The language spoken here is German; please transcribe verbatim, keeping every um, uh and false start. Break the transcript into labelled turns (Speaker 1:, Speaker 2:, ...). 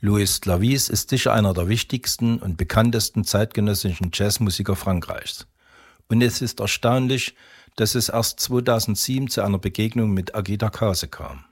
Speaker 1: Louis Clavis ist sicher einer der wichtigsten und bekanntesten zeitgenössischen Jazzmusiker Frankreichs. Und es ist erstaunlich, dass es erst zweitausendsieben zu einer Begegnung mit Agita Kase kam.